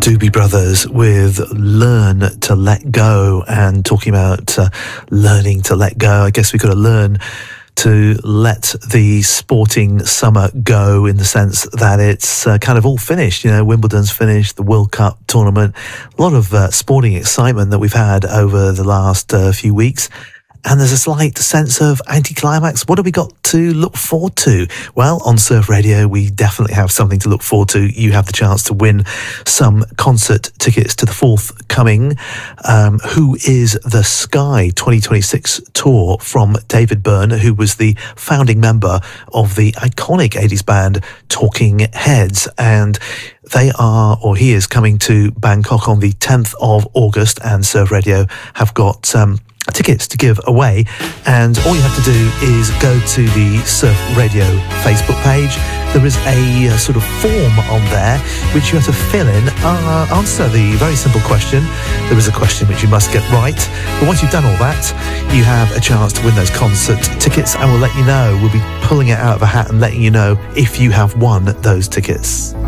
Doobie Brothers with Learn to Let Go, and talking about learning to let go. I guess we've got to learn to let the sporting summer go, in the sense that it's kind of all finished. You know, Wimbledon's finished, the World Cup tournament, a lot of sporting excitement that we've had over the last few weeks. And there's a slight sense of anticlimax. What have we got to look forward to? Well, on Surf Radio, we definitely have something to look forward to. You have the chance to win some concert tickets to the forthcoming Who is the Sky 2026 tour from David Byrne, who was the founding member of the iconic 80s band Talking Heads. And they are, or he is, coming to Bangkok on the 10th of August, and Surf Radio have got tickets to give away, and all you have to do is go to the Surf Radio Facebook page. There is a sort of form on there which you have to fill in, answer the very simple question. There is a question which you must get right, but once you've done all that, you have a chance to win those concert tickets, and we'll let you know. We'll be pulling it out of a hat and letting you know if you have won those tickets.